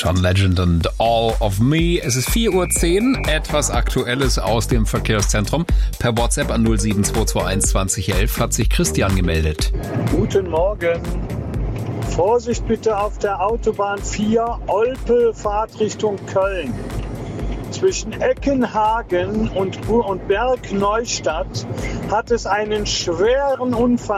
John Legend und All of Me. Es ist 4:10 Uhr. Etwas Aktuelles aus dem Verkehrszentrum. Per WhatsApp an 07221 2011 hat sich Christian gemeldet. Guten Morgen. Vorsicht bitte auf der Autobahn 4, Olpe, Fahrtrichtung Köln. Zwischen Eckenhagen und Bergneustadt hat es einen schweren Unfall